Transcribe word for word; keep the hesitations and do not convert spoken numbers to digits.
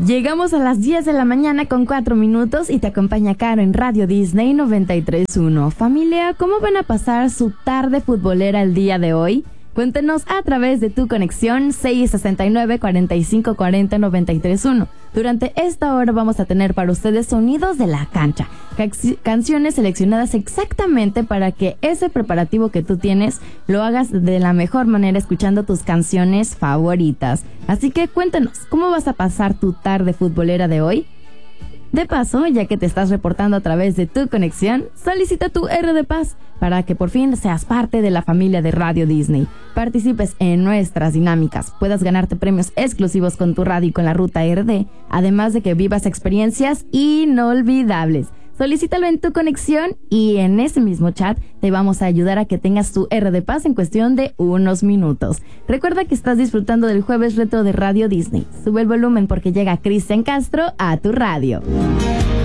Llegamos a las diez de la mañana con cuatro minutos y te acompaña Caro en Radio Disney noventa y tres punto uno. Familia, ¿cómo van a pasar su tarde futbolera el día de hoy? Cuéntenos a través de tu conexión seis sesenta y nueve, cuarenta y cinco, cuarenta, noventa y tres punto uno. Durante esta hora vamos a tener para ustedes sonidos de la cancha, canciones seleccionadas exactamente para que ese preparativo que tú tienes lo hagas de la mejor manera escuchando tus canciones favoritas. Así que cuéntanos, ¿cómo vas a pasar tu tarde futbolera de hoy? De paso, ya que te estás reportando a través de tu conexión, solicita tu R de Paz para que por fin seas parte de la familia de Radio Disney. Participes en nuestras dinámicas, puedas ganarte premios exclusivos con tu radio y con la ruta R D, además de que vivas experiencias inolvidables. Solicítalo en tu conexión y en ese mismo chat te vamos a ayudar a que tengas tu R de Paz en cuestión de unos minutos. Recuerda que estás disfrutando del Jueves Retro de Radio Disney. Sube el volumen porque llega Cristian Castro a tu radio.